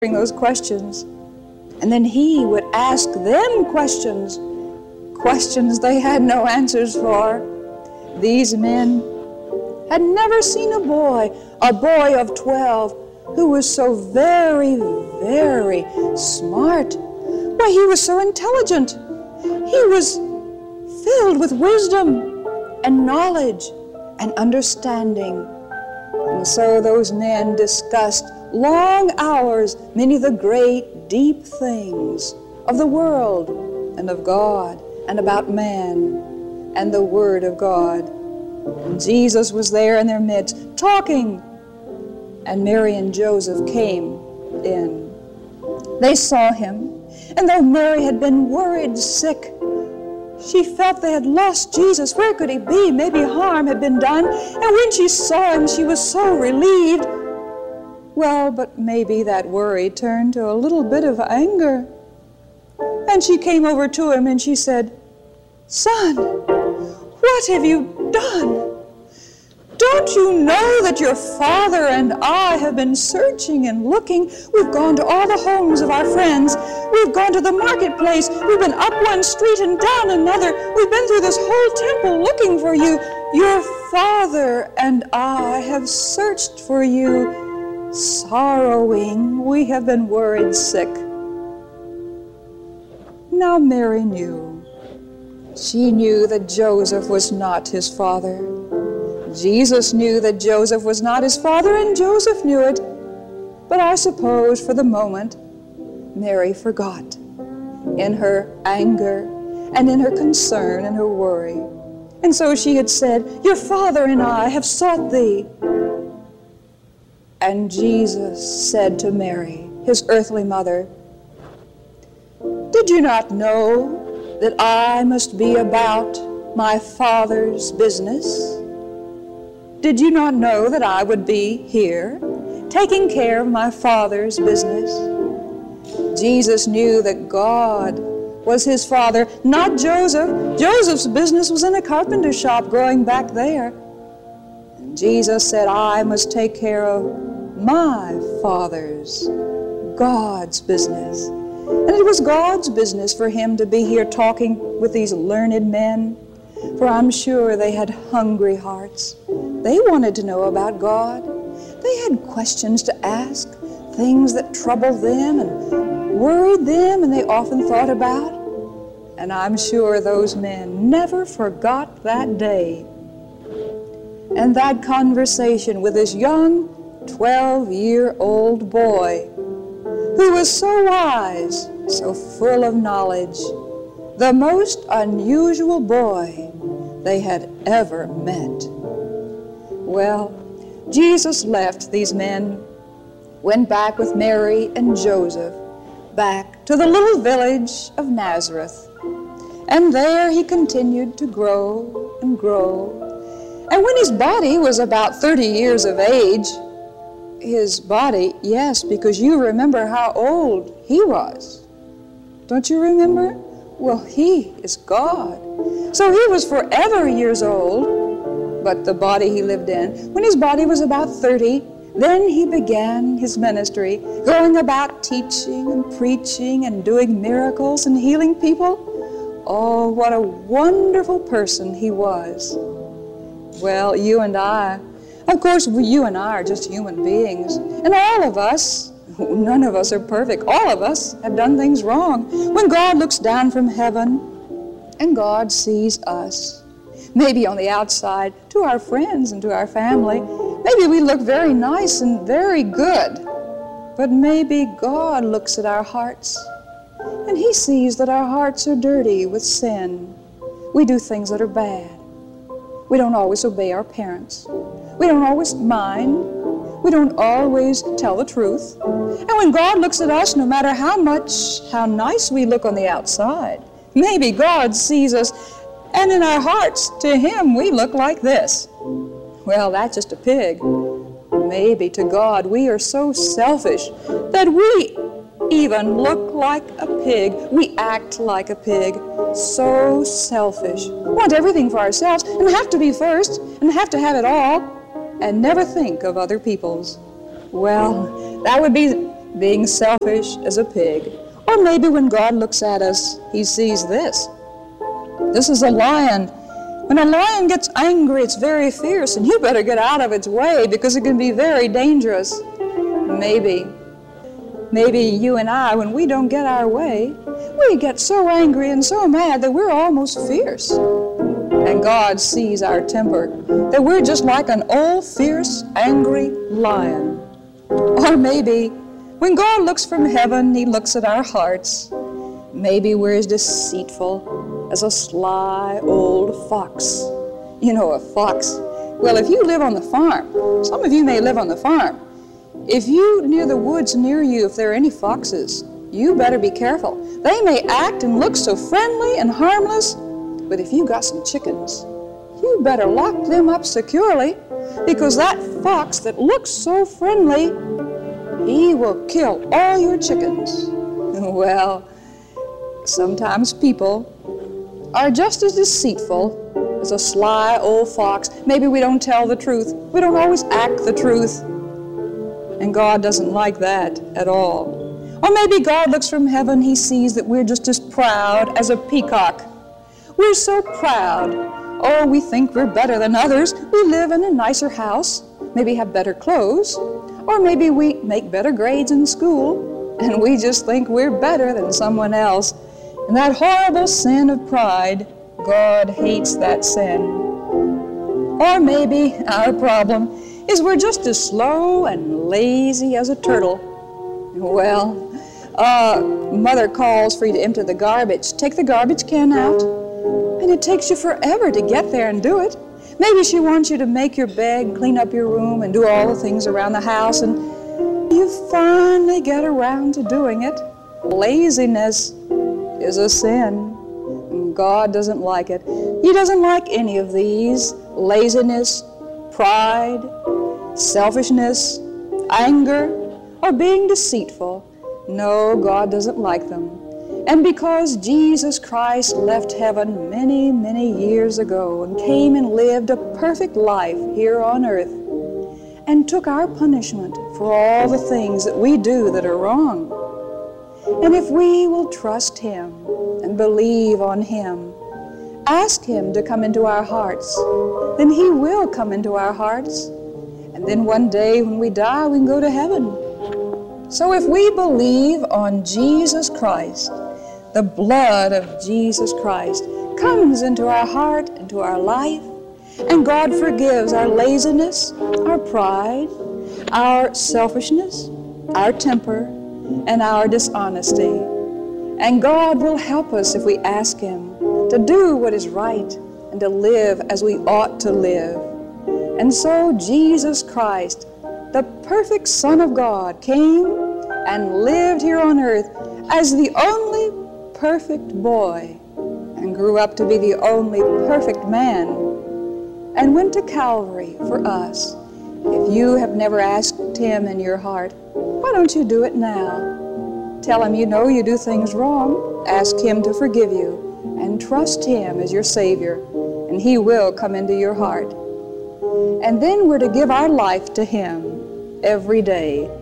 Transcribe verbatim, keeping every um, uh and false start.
those questions. And then he would ask them questions, questions they had no answers for. These men had never seen a boy, a boy of twelve, who was so very, very smart. Why, he was so intelligent. He was filled with wisdom and knowledge and understanding. And so those men discussed long hours many of the great, deep things of the world and of God and about man and the Word of God. And Jesus was there in their midst, talking, and Mary and Joseph came in. They saw him, and though Mary had been worried sick, she felt they had lost Jesus. Where could he be? Maybe harm had been done. And when she saw him, she was so relieved. Well, but maybe that worry turned to a little bit of anger. And she came over to him and she said, "Son, what have you done? Don't you know that your father and I have been searching and looking? We've gone to all the homes of our friends. We've gone to the marketplace. We've been up one street and down another. We've been through this whole temple looking for you. Your father and I have searched for you, sorrowing. We have been worried sick." Now Mary knew. She knew that Joseph was not his father. Jesus knew that Joseph was not his father, and Joseph knew it. But I suppose for the moment, Mary forgot in her anger and in her concern and her worry. And so she had said, "Your father and I have sought thee." And Jesus said to Mary, his earthly mother, "Did you not know that I must be about my Father's business? Did you not know that I would be here, taking care of my Father's business?" Jesus knew that God was his father, not Joseph. Joseph's business was in a carpenter shop growing back there. And Jesus said, "I must take care of my Father's, God's business." And it was God's business for him to be here talking with these learned men, for I'm sure they had hungry hearts. They wanted to know about God. They had questions to ask, things that troubled them and worried them and they often thought about. And I'm sure those men never forgot that day and that conversation with this young twelve-year-old boy who was so wise, so full of knowledge, the most unusual boy they had ever met. Well, Jesus left these men, went back with Mary and Joseph, back to the little village of Nazareth. And there he continued to grow and grow. And when his body was about thirty years of age, his body, yes, because you remember how old he was. Don't you remember? Well, he is God. So he was forever years old. But the body he lived in, when his body was about thirty, then he began his ministry, going about teaching and preaching and doing miracles and healing people. Oh, what a wonderful person he was. Well, you and I, of course, you and I are just human beings. And all of us, none of us are perfect. All of us have done things wrong. When God looks down from heaven and God sees us, maybe on the outside, to our friends and to our family, maybe we look very nice and very good. But maybe God looks at our hearts and he sees that our hearts are dirty with sin. We do things that are bad. We don't always obey our parents. We don't always mind. We don't always tell the truth. And when God looks at us, no matter how much, how nice we look on the outside, maybe God sees us, and in our hearts, to him, we look like this. Well, that's just a pig. Maybe to God, we are so selfish that we even look like a pig. We act like a pig. So selfish. Want everything for ourselves and have to be first and have to have it all and never think of other people's. Well, that would be being selfish as a pig. Or maybe when God looks at us, he sees this. This is a lion. When a lion gets angry, it's very fierce, and you better get out of its way because it can be very dangerous. Maybe, maybe you and I, when we don't get our way, we get so angry and so mad that we're almost fierce. And God sees our temper, that we're just like an old, fierce, angry lion. Or maybe when God looks from heaven, he looks at our hearts. Maybe we're as deceitful as a sly old fox. You know, a fox. Well, if you live on the farm, some of you may live on the farm. If you, near the woods near you, if there are any foxes, you better be careful. They may act and look so friendly and harmless, but if you got some chickens, you better lock them up securely, because that fox that looks so friendly, he will kill all your chickens. Well, sometimes people are just as deceitful as a sly old fox. Maybe we don't tell the truth. We don't always act the truth. And God doesn't like that at all. Or maybe God looks from heaven, he sees that we're just as proud as a peacock. We're so proud. Oh, we think we're better than others. We live in a nicer house, maybe have better clothes, or maybe we make better grades in school, and we just think we're better than someone else. And that horrible sin of pride, God hates that sin. Or maybe our problem is we're just as slow and lazy as a turtle. Well, uh, mother calls for you to empty the garbage. Take the garbage can out, and it takes you forever to get there and do it. Maybe she wants you to make your bed, clean up your room, and do all the things around the house, and you finally get around to doing it. Laziness is a sin, and God doesn't like it. He doesn't like any of these: laziness, pride, selfishness, anger, or being deceitful. No, God doesn't like them. And because Jesus Christ left heaven many, many years ago and came and lived a perfect life here on earth and took our punishment for all the things that we do that are wrong, and if we will trust him and believe on him, ask him to come into our hearts, then he will come into our hearts. And then one day when we die, we can go to heaven. So if we believe on Jesus Christ, the blood of Jesus Christ comes into our heart, into our life, and God forgives our laziness, our pride, our selfishness, our temper, and our dishonesty. And God will help us if we ask him to do what is right and to live as we ought to live. And so Jesus Christ, the perfect Son of God, came and lived here on earth as the only perfect boy, and grew up to be the only perfect man, and went to Calvary for us. If you have never asked him in your heart, why don't you do it now? Tell him you know you do things wrong, ask him to forgive you, and trust him as your Savior, and he will come into your heart. And then we're to give our life to him every day.